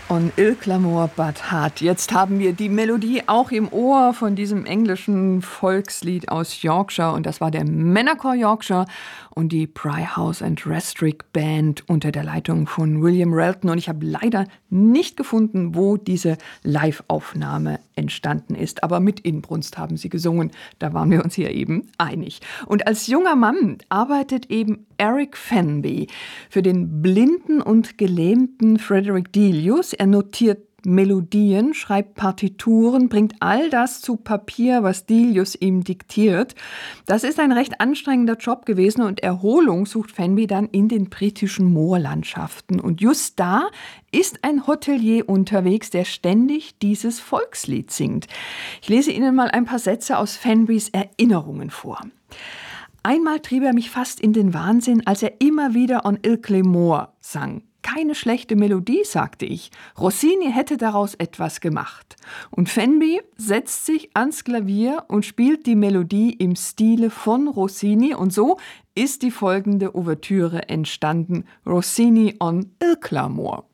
On Il Clamor But Hard. Jetzt haben wir die Melodie auch im Ohr von diesem englischen Volkslied aus Yorkshire. Und das war der Männerchor Yorkshire und die Pry House and Restrict Band unter der Leitung von William Relton. Und ich habe leider nicht gefunden, wo diese Live-Aufnahme entstanden ist. Aber mit Inbrunst haben sie gesungen. Da waren wir uns hier eben einig. Und als junger Mann arbeitet eben Eric Fenby für den blinden und gelähmten Frederick Delius. Er notiert Melodien, schreibt Partituren, bringt all das zu Papier, was Delius ihm diktiert. Das ist ein recht anstrengender Job gewesen und Erholung sucht Fenby dann in den britischen Moorlandschaften. Und just da ist ein Hotelier unterwegs, der ständig dieses Volkslied singt. Ich lese Ihnen mal ein paar Sätze aus Fenbys Erinnerungen vor. Einmal trieb er mich fast in den Wahnsinn, als er immer wieder On Ilkley Moor sang. Keine schlechte Melodie, sagte ich. Rossini hätte daraus etwas gemacht. Und Fenby setzt sich ans Klavier und spielt die Melodie im Stile von Rossini. Und so ist die folgende Ouvertüre entstanden. Rossini on Ilkley Moor.